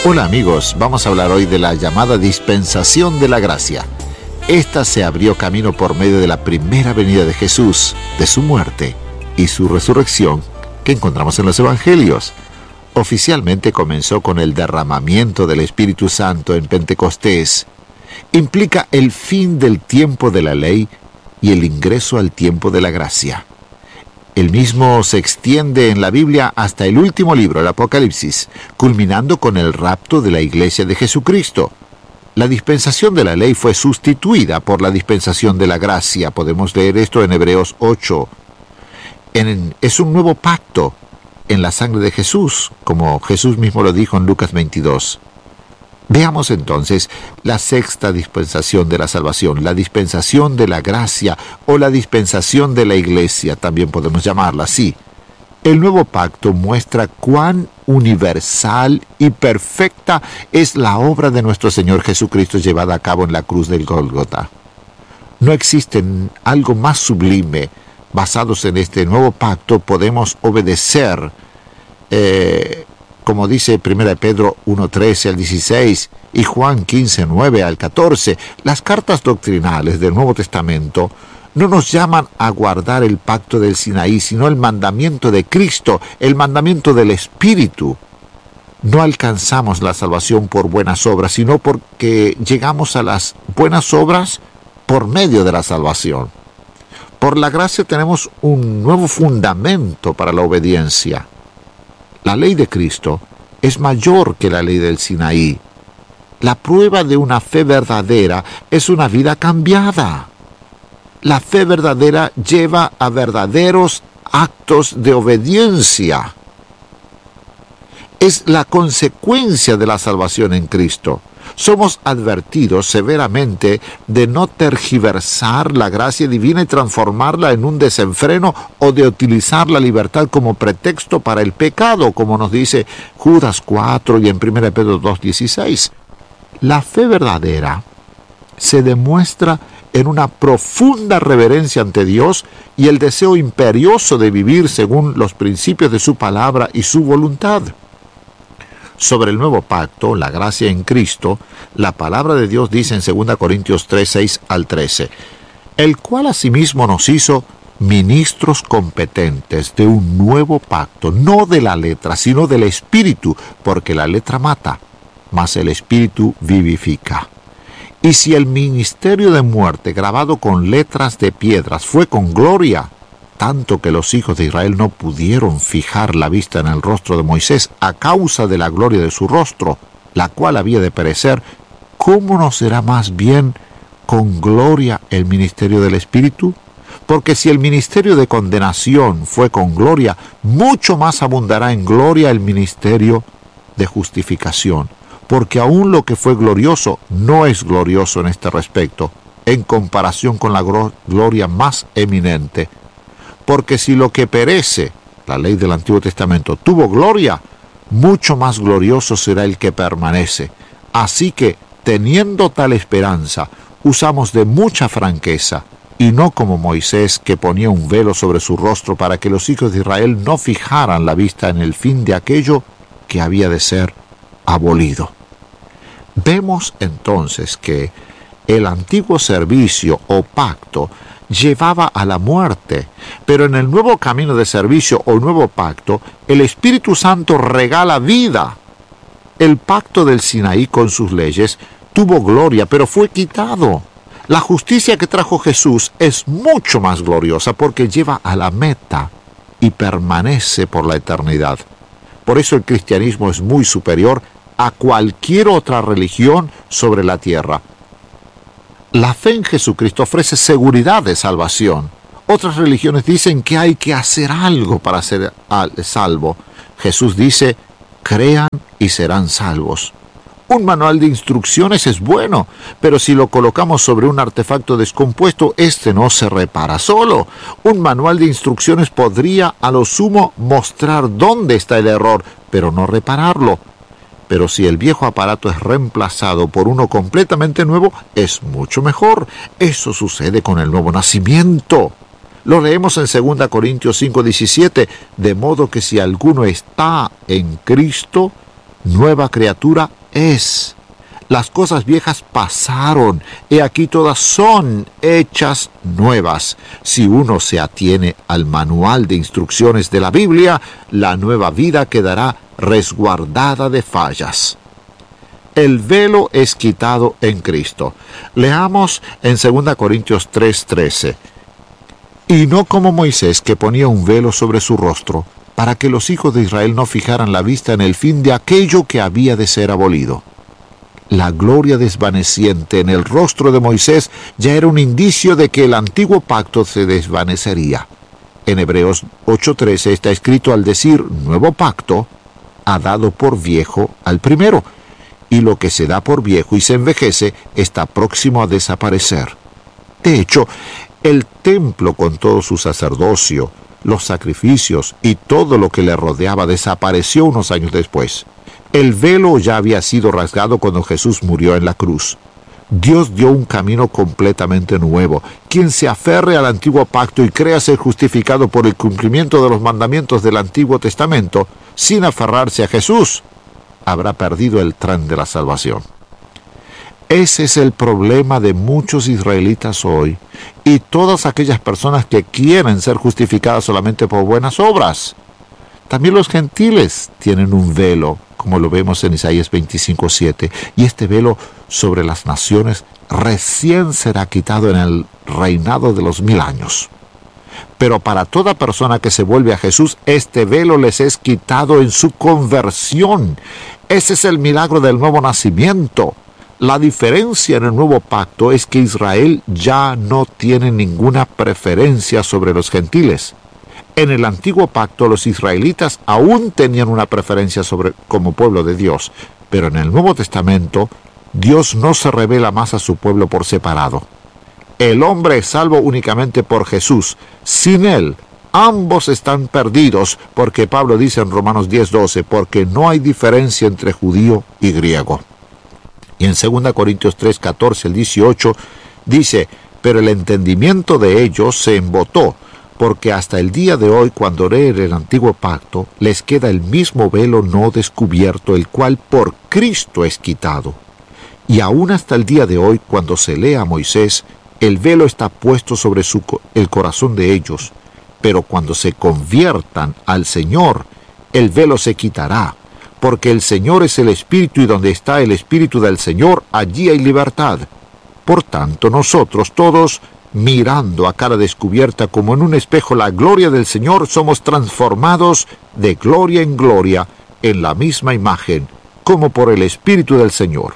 Hola amigos, vamos a hablar hoy de la llamada dispensación de la gracia. Esta se abrió camino por medio de la primera venida de Jesús, de su muerte y su resurrección que encontramos en los Evangelios. Oficialmente comenzó con el derramamiento del Espíritu Santo en Pentecostés. Implica el fin del tiempo de la ley y el ingreso al tiempo de la gracia. El mismo se extiende en la Biblia hasta el último libro, el Apocalipsis, culminando con el rapto de la Iglesia de Jesucristo. La dispensación de la ley fue sustituida por la dispensación de la gracia. Podemos leer esto en Hebreos 8. Es un nuevo pacto en la sangre de Jesús, como Jesús mismo lo dijo en Lucas 22. Veamos entonces la sexta dispensación de la salvación, la dispensación de la gracia o la dispensación de la iglesia, también podemos llamarla así. El nuevo pacto muestra cuán universal y perfecta es la obra de nuestro Señor Jesucristo llevada a cabo en la cruz del Gólgota. No existe algo más sublime. Basados en este nuevo pacto podemos obedecer, como dice 1 Pedro 1:13 al 16 y Juan 15:9 al 14, las cartas doctrinales del Nuevo Testamento no nos llaman a guardar el pacto del Sinaí, sino el mandamiento de Cristo, el mandamiento del Espíritu. No alcanzamos la salvación por buenas obras, sino porque llegamos a las buenas obras por medio de la salvación. Por la gracia tenemos un nuevo fundamento para la obediencia. La ley de Cristo es mayor que la ley del Sinaí. La prueba de una fe verdadera es una vida cambiada. La fe verdadera lleva a verdaderos actos de obediencia. Es la consecuencia de la salvación en Cristo. Somos advertidos severamente de no tergiversar la gracia divina y transformarla en un desenfreno o de utilizar la libertad como pretexto para el pecado, como nos dice Judas 4 y en 1 Pedro 2:16. La fe verdadera se demuestra en una profunda reverencia ante Dios y el deseo imperioso de vivir según los principios de su palabra y su voluntad. Sobre el nuevo pacto, la gracia en Cristo, la palabra de Dios dice en 2 Corintios 3:6 al 13, el cual asimismo nos hizo ministros competentes de un nuevo pacto, no de la letra, sino del Espíritu, porque la letra mata, mas el Espíritu vivifica. Y si el ministerio de muerte grabado con letras de piedras fue con gloria, tanto que los hijos de Israel no pudieron fijar la vista en el rostro de Moisés a causa de la gloria de su rostro, la cual había de perecer, ¿cómo no será más bien con gloria el ministerio del Espíritu? Porque si el ministerio de condenación fue con gloria, mucho más abundará en gloria el ministerio de justificación. Porque aún lo que fue glorioso no es glorioso en este respecto, en comparación con la gloria más eminente. Porque si lo que perece, la ley del Antiguo Testamento, tuvo gloria, mucho más glorioso será el que permanece. Así que, teniendo tal esperanza, usamos de mucha franqueza, y no como Moisés, que ponía un velo sobre su rostro para que los hijos de Israel no fijaran la vista en el fin de aquello que había de ser abolido. Vemos entonces que el antiguo servicio o pacto llevaba a la muerte, pero en el nuevo camino de servicio o nuevo pacto, el Espíritu Santo regala vida. El pacto del Sinaí con sus leyes tuvo gloria, pero fue quitado. La justicia que trajo Jesús es mucho más gloriosa porque lleva a la meta y permanece por la eternidad. Por eso el cristianismo es muy superior a cualquier otra religión sobre la tierra. La fe en Jesucristo ofrece seguridad de salvación. Otras religiones dicen que hay que hacer algo para ser salvo. Jesús dice, crean y serán salvos. Un manual de instrucciones es bueno, pero si lo colocamos sobre un artefacto descompuesto, este no se repara solo. Un manual de instrucciones podría, a lo sumo, mostrar dónde está el error, pero no repararlo. Pero si el viejo aparato es reemplazado por uno completamente nuevo, es mucho mejor. Eso sucede con el nuevo nacimiento. Lo leemos en 2 Corintios 5:17, de modo que si alguno está en Cristo, nueva criatura es. Las cosas viejas pasaron, y aquí todas son hechas nuevas. Si uno se atiene al manual de instrucciones de la Biblia, la nueva vida quedará resguardada de fallas. El velo es quitado en Cristo. Leamos en 2 Corintios 3:13. Y no como Moisés, que ponía un velo sobre su rostro, para que los hijos de Israel no fijaran la vista en el fin de aquello que había de ser abolido. La gloria desvaneciente en el rostro de Moisés ya era un indicio de que el antiguo pacto se desvanecería. En Hebreos 8:13 está escrito al decir nuevo pacto, ha dado por viejo al primero, y lo que se da por viejo y se envejece está próximo a desaparecer. De hecho, el templo con todo su sacerdocio, los sacrificios y todo lo que le rodeaba desapareció unos años después. El velo ya había sido rasgado cuando Jesús murió en la cruz. Dios dio un camino completamente nuevo. Quien se aferre al antiguo pacto y crea ser justificado por el cumplimiento de los mandamientos del Antiguo Testamento, sin aferrarse a Jesús, habrá perdido el tren de la salvación. Ese es el problema de muchos israelitas hoy y todas aquellas personas que quieren ser justificadas solamente por buenas obras. También los gentiles tienen un velo, como lo vemos en Isaías 25:7, y este velo sobre las naciones recién será quitado en el reinado de los 1000 años. Pero para toda persona que se vuelve a Jesús, este velo les es quitado en su conversión. Ese es el milagro del nuevo nacimiento. La diferencia en el nuevo pacto es que Israel ya no tiene ninguna preferencia sobre los gentiles. En el antiguo pacto los israelitas aún tenían una preferencia como pueblo de Dios, pero en el Nuevo Testamento Dios no se revela más a su pueblo por separado. El hombre es salvo únicamente por Jesús. Sin él, ambos están perdidos, porque Pablo dice en Romanos 10:12, porque no hay diferencia entre judío y griego. Y en 2 Corintios 3:14 al 18 dice, pero el entendimiento de ellos se embotó, porque hasta el día de hoy, cuando leen el antiguo pacto, les queda el mismo velo no descubierto, el cual por Cristo es quitado. Y aún hasta el día de hoy, cuando se lee a Moisés, el velo está puesto sobre el corazón de ellos, pero cuando se conviertan al Señor, el velo se quitará, porque el Señor es el Espíritu, y donde está el Espíritu del Señor, allí hay libertad. Por tanto, nosotros todos, mirando a cara descubierta como en un espejo la gloria del Señor, somos transformados de gloria en gloria en la misma imagen, como por el Espíritu del Señor.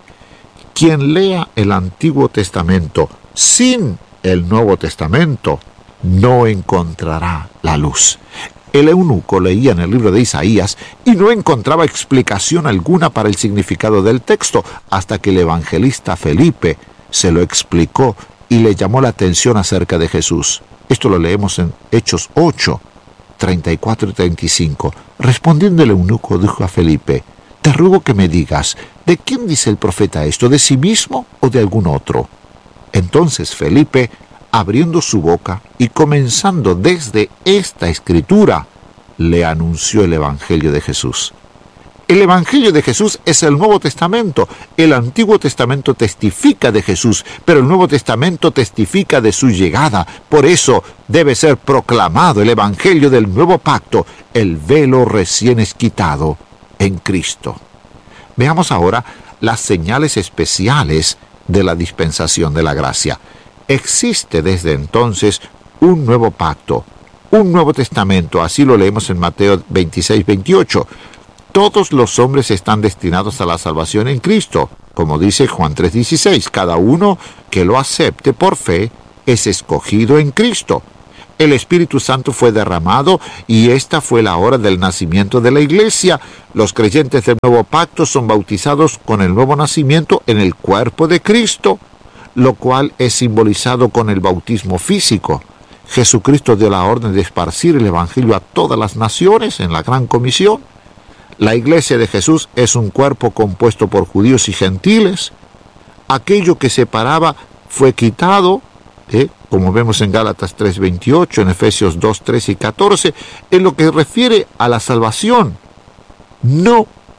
Quien lea el Antiguo Testamento sin el Nuevo Testamento no encontrará la luz. El eunuco leía en el libro de Isaías y no encontraba explicación alguna para el significado del texto, hasta que el evangelista Felipe se lo explicó y le llamó la atención acerca de Jesús. Esto lo leemos en Hechos 8, 34 y 35. Respondiendo el eunuco, dijo a Felipe, te ruego que me digas, ¿de quién dice el profeta esto? ¿De sí mismo o de algún otro? Entonces Felipe, abriendo su boca y comenzando desde esta escritura, le anunció el Evangelio de Jesús. El Evangelio de Jesús es el Nuevo Testamento. El Antiguo Testamento testifica de Jesús, pero el Nuevo Testamento testifica de su llegada. Por eso debe ser proclamado el Evangelio del Nuevo Pacto. El velo recién es quitado en Cristo. Veamos ahora las señales especiales de la dispensación de la gracia. Existe desde entonces un nuevo pacto, un Nuevo Testamento. Así lo leemos en Mateo 26:28. Todos los hombres están destinados a la salvación en Cristo. Como dice Juan 3:16, cada uno que lo acepte por fe es escogido en Cristo. El Espíritu Santo fue derramado y esta fue la hora del nacimiento de la iglesia. Los creyentes del nuevo pacto son bautizados con el nuevo nacimiento en el cuerpo de Cristo, lo cual es simbolizado con el bautismo físico. Jesucristo dio la orden de esparcir el Evangelio a todas las naciones en la Gran Comisión. La iglesia de Jesús es un cuerpo compuesto por judíos y gentiles. Aquello que separaba fue quitado, como vemos en Gálatas 3:28, en Efesios 2:13 y 14, en lo que refiere a la salvación. No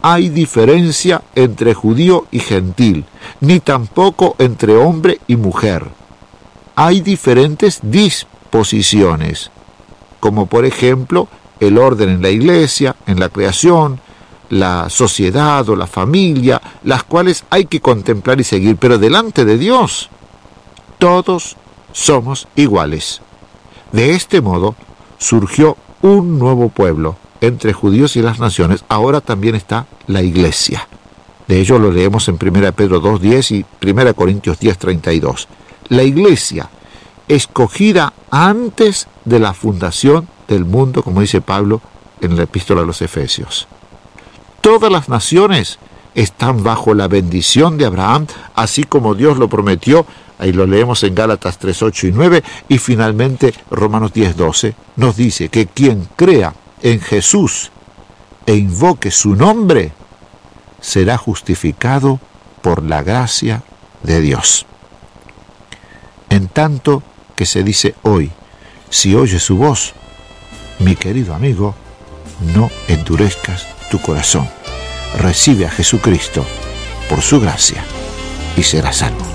hay diferencia entre judío y gentil, ni tampoco entre hombre y mujer. Hay diferentes disposiciones, como por ejemplo el orden en la iglesia, en la creación, la sociedad o la familia, las cuales hay que contemplar y seguir, pero delante de Dios todos somos iguales. De este modo surgió un nuevo pueblo entre judíos y las naciones. Ahora también está la iglesia. De ello lo leemos en 1 Pedro 2:10 y 1 Corintios 10:32. La iglesia, escogida antes de la fundación del mundo, como dice Pablo en la epístola a los Efesios. Todas las naciones están bajo la bendición de Abraham, así como Dios lo prometió. Ahí lo leemos en Gálatas 3:8 y 9, y finalmente Romanos 10:12 nos dice que quien crea en Jesús e invoque su nombre será justificado por la gracia de Dios. En tanto que se dice hoy, si oyes su voz, mi querido amigo, no endurezcas tu corazón. Recibe a Jesucristo por su gracia y serás salvo.